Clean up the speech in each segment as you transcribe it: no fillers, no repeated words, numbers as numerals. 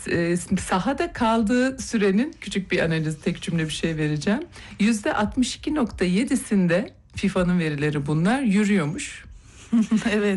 Sahada kaldığı sürenin küçük bir analiz, tek cümle bir şey vereceğim. %62.7'sinde FIFA'nın verileri bunlar yürüyormuş. Evet.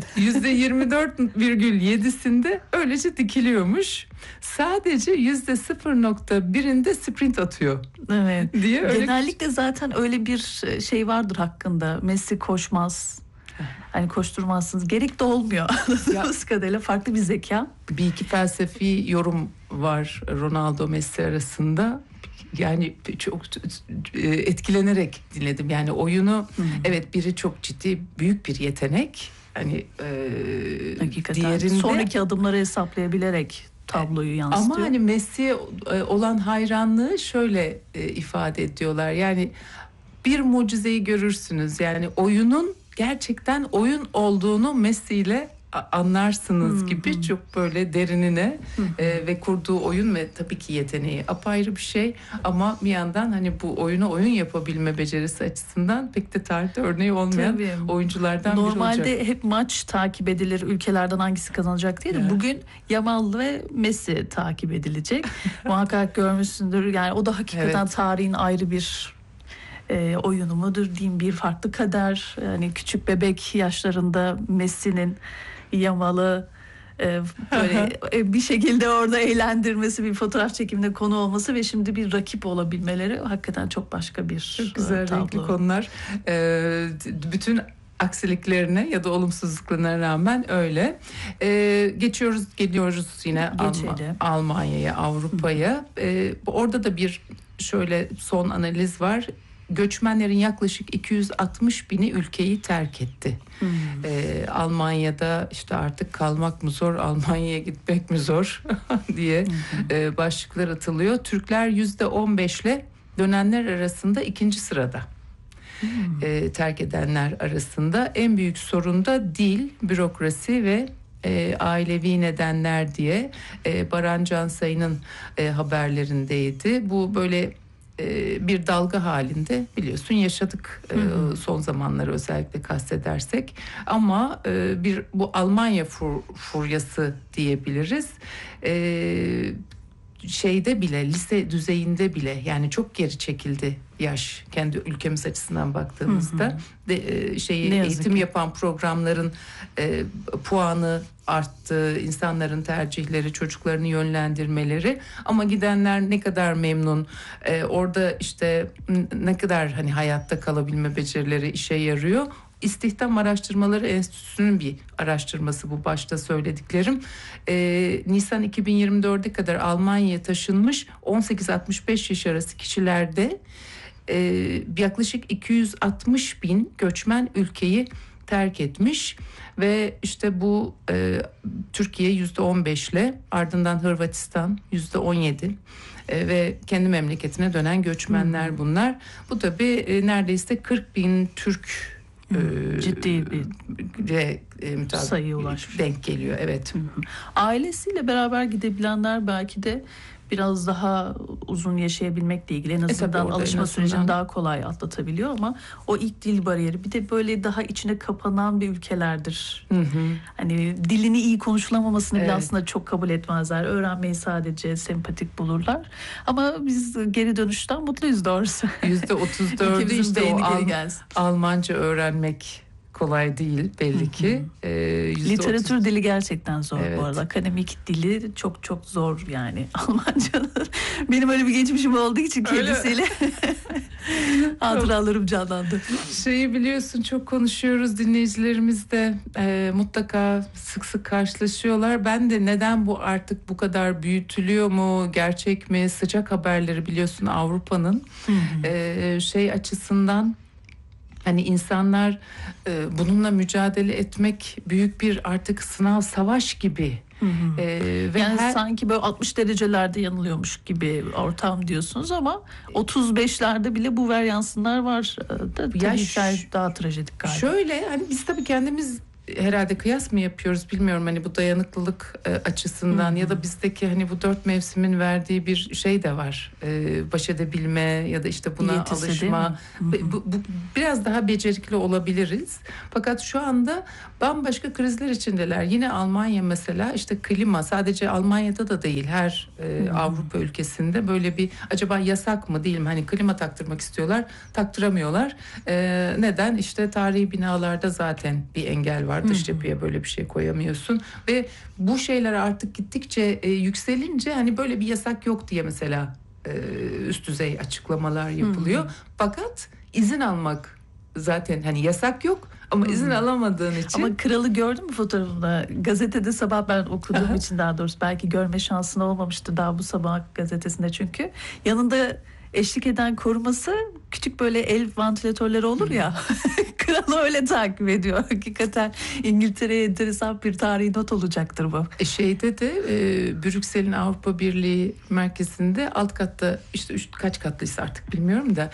%24,7'sinde öylece dikiliyormuş. Sadece %0,1'inde sprint atıyor. Evet. Diye öyle... Genellikle zaten öyle bir şey vardır hakkında. Messi koşmaz. Hani koşturmazsınız. Gerek de olmuyor. Anladığımız kadarıyla farklı bir zeka. Bir iki felsefi yorum var Ronaldo Messi arasında. Yani çok etkilenerek dinledim. Yani oyunu evet, biri çok ciddi büyük bir yetenek. Hani hakikaten diğerinde sonraki adımları hesaplayabilerek tabloyu yansıtıyor. Ama hani Messi'ye olan hayranlığı şöyle ifade ediyorlar. Yani bir mucizeyi görürsünüz. Yani oyunun gerçekten oyun olduğunu Messi ile anlarsınız gibi çok böyle derinine ve kurduğu oyun ve tabii ki yeteneği apayrı bir şey, ama bir yandan hani bu oyunu oyun yapabilme becerisi açısından pek de tarihte örneği olmayan oyunculardan biri olacak. Normalde hep maç takip edilir, ülkelerden hangisi kazanacak diye de bugün Yamal ve Messi takip edilecek. Muhakkak görmüşsündür. Yani o da hakikaten tarihin ayrı bir oyunu mudur diyeyim, bir farklı kader. Yani küçük bebek yaşlarında Messi'nin Yamal'ı böyle bir şekilde orada eğlendirmesi, bir fotoğraf çekiminde konu olması ve şimdi bir rakip olabilmeleri hakikaten çok başka bir çok güzel tablo. renkli konular. Bütün aksiliklerine ya da olumsuzluklarına rağmen öyle. Geliyoruz yine Almanya'ya, Avrupa'ya. Orada da bir şöyle son analiz var. Göçmenlerin yaklaşık 260 bini ülkeyi terk etti. Almanya'da işte artık kalmak mı zor, Almanya'ya gitmek mi zor diye başlıklar atılıyor. Türkler %15'le dönenler arasında ikinci sırada. Terk edenler arasında en büyük sorun da dil, bürokrasi ve ailevi nedenler diye Baran Cansay'ın haberlerindeydi. Bu böyle bir dalga halinde biliyorsun yaşadık son zamanları özellikle kastedersek, ama bu Almanya furyası diyebiliriz. Şeyde bile, lise düzeyinde bile yani çok geri çekildi yaş, kendi ülkemiz açısından baktığımızda. Eğitim yapan programların puanı arttı, insanların tercihleri, çocuklarını yönlendirmeleri, ama gidenler ne kadar memnun, orada işte ne kadar hani hayatta kalabilme becerileri işe yarıyor. İstihdam Araştırmaları Enstitüsü'nün bir araştırması bu başta söylediklerim. Nisan 2024'e kadar Almanya'ya taşınmış 18-65 yaş arası kişilerde yaklaşık 260 bin göçmen ülkeyi terk etmiş ve işte bu Türkiye %15'le, ardından Hırvatistan %17 ve kendi memleketine dönen göçmenler bunlar. Bu tabii neredeyse 40 bin Türk ciddi bir sayıya ulaşmış. Denk geliyor, evet. Ailesiyle beraber gidebilenler belki de biraz daha uzun yaşayabilmekle ilgili en azından alışma sürecini daha kolay atlatabiliyor, ama o ilk dil bariyeri, bir de böyle daha içine kapanan bir ülkelerdir. Hani dilini iyi konuşulamamasını bile aslında çok kabul etmezler. Öğrenmeyi sadece sempatik bulurlar. Ama biz geri dönüşten mutluyuz doğrusu. %34'ü işte o Almanca öğrenmek kolay değil belli ki. Literatür dili gerçekten zor bu arada. Akademik dili çok çok zor yani Almancanın. Benim öyle bir geçmişim olduğu için kendisiyle hatıralarım canlandı. Şeyi biliyorsun, çok konuşuyoruz, dinleyicilerimiz de mutlaka sık sık karşılaşıyorlar. Ben de neden bu artık bu kadar büyütülüyor mu, gerçek mi, sıcak haberleri biliyorsun Avrupa'nın açısından. Hani insanlar bununla mücadele etmek büyük bir artık sınav, savaş gibi. Ve yani sanki böyle 60 derecelerde yanılıyormuş gibi ortam diyorsunuz, ama 35'lerde bile bu varyansınlar var. Tabii daha trajedik galiba. Şöyle hani biz tabii kendimiz herhalde kıyas mı yapıyoruz bilmiyorum, hani bu dayanıklılık açısından ya da bizdeki hani bu 4 mevsimin verdiği bir şey de var. Baş edebilme ya da işte buna Yetisi, alışma. Bu biraz daha becerikli olabiliriz. Fakat şu anda bambaşka krizler içindeler. Yine Almanya mesela, işte klima, sadece Almanya'da da değil, her Avrupa ülkesinde böyle bir, acaba yasak mı değil mi? Hani klima taktırmak istiyorlar, taktıramıyorlar. Neden? İşte tarihi binalarda zaten bir engel var. Dış cepheye böyle bir şey koyamıyorsun ve bu şeyler artık gittikçe yükselince hani böyle bir yasak yok diye mesela üst düzey açıklamalar yapılıyor. Fakat izin almak zaten, hani yasak yok ama izin alamadığın için. Ama kralı gördün mü fotoğrafında? Gazetede sabah ben okuduğum için, daha doğrusu belki görme şansın olmamıştı daha bu sabah gazetesinde, çünkü yanında eşlik eden koruması küçük böyle el vantilatörleri olur ya. Kralı öyle takip ediyor. Hakikaten İngiltere'ye enteresan bir tarihi not olacaktır bu. Şeyde de Brüksel'in Avrupa Birliği merkezinde alt katta, işte kaç katlıysa artık bilmiyorum da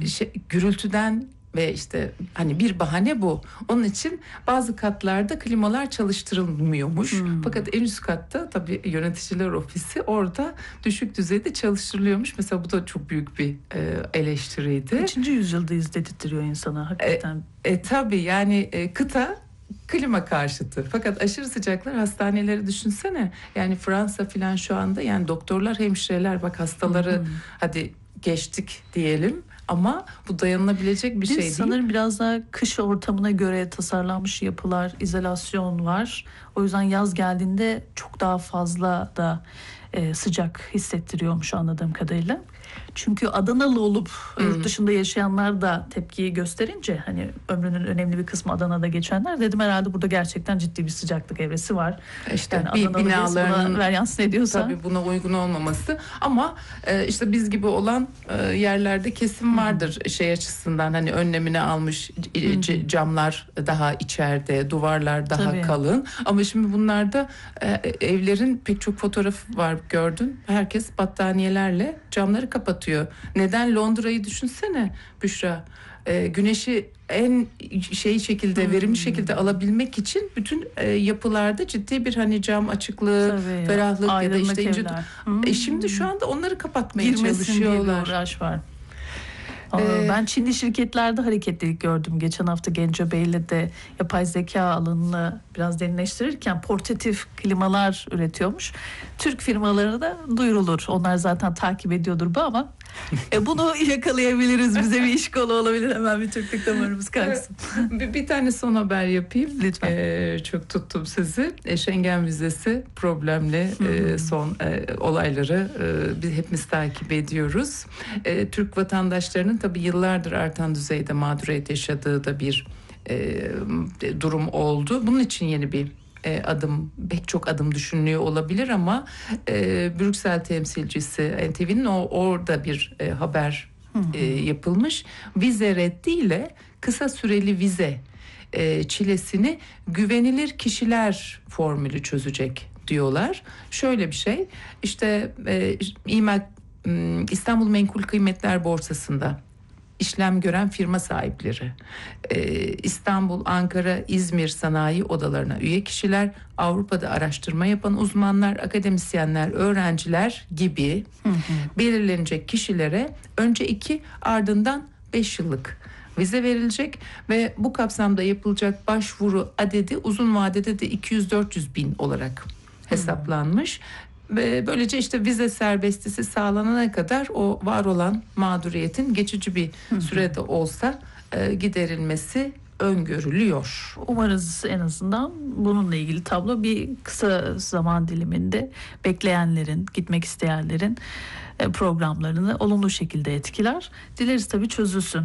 gürültüden ve işte hani bir bahane bu. Onun için bazı katlarda klimalar çalıştırılmıyormuş. Fakat en üst katta tabii yöneticiler ofisi, orada düşük düzeyde çalıştırılıyormuş. Mesela bu da çok büyük bir eleştiriydi. 3. yüzyıldayız dedirtiyor insana hakikaten. Tabii yani kıta klima karşıtı. Fakat aşırı sıcaklar, hastaneleri düşünsene. Yani Fransa filan şu anda, yani doktorlar, hemşireler, bak hastaları hadi geçtik diyelim. Ama bu dayanılabilecek bir şey değil. Sanırım biraz daha kış ortamına göre tasarlanmış yapılar, izolasyon var. O yüzden yaz geldiğinde çok daha fazla da sıcak hissettiriyormuş anladığım kadarıyla. Çünkü Adanalı olup yurt dışında yaşayanlar da tepkiyi gösterince, hani ömrünün önemli bir kısmı Adana'da geçenler, dedim herhalde burada gerçekten ciddi bir sıcaklık evresi var. İşte yani bir binaların varyans ediyorsa tabii buna uygun olmaması, ama işte biz gibi olan yerlerde kesim vardır şey açısından, hani önlemini almış, camlar daha içeride, duvarlar daha kalın, ama şimdi bunlarda evlerin pek çok fotoğrafı var, gördüm. Herkes battaniyelerle camları kapatıyor. Neden? Londra'yı düşünsene Büşra. Güneşi en şekilde, verimli şekilde alabilmek için bütün yapılarda ciddi bir hani cam açıklığı, ferahlık ya da işte şimdi şu anda onları kapatmaya çalışıyorlar. Diye bir uğraş var. Ben Çinli şirketlerde hareketlilik gördüm. Geçen hafta Gencebay'le de yapay zeka alanını biraz derinleştirirken portatif klimalar üretiyormuş. Türk firmaları da duyurulur. Onlar zaten takip ediyordur bu, ama bunu yakalayabiliriz. Bize bir iş kolu olabilir. Hemen bir Türklük damarımız kalksın. Bir tane son haber yapayım. Lütfen. Çok tuttum sizi. Schengen vizesi problemli son olayları biz hepimiz takip ediyoruz. Türk vatandaşlarının tabii yıllardır artan düzeyde mağduriyet yaşadığı da bir durum oldu. Bunun için yeni bir adım, pek çok adım düşünülüyor olabilir, ama Brüksel temsilcisi NTV'nin orada bir haber yapılmış. Vize reddiyle kısa süreli vize çilesini güvenilir kişiler formülü çözecek diyorlar. Şöyle bir şey, işte İstanbul Menkul Kıymetler Borsası'nda işlem gören firma sahipleri, İstanbul, Ankara, İzmir sanayi odalarına üye kişiler, Avrupa'da araştırma yapan uzmanlar, akademisyenler, öğrenciler gibi belirlenecek kişilere önce 2, ardından 5 yıllık vize verilecek ve bu kapsamda yapılacak başvuru adedi uzun vadede de 200-400 bin olarak hesaplanmış. Ve böylece işte vize serbestisi sağlanana kadar o var olan mağduriyetin geçici bir sürede olsa giderilmesi öngörülüyor. Umarız en azından bununla ilgili tablo bir kısa zaman diliminde bekleyenlerin, gitmek isteyenlerin programlarını olumlu şekilde etkiler. Dileriz tabii çözülsün.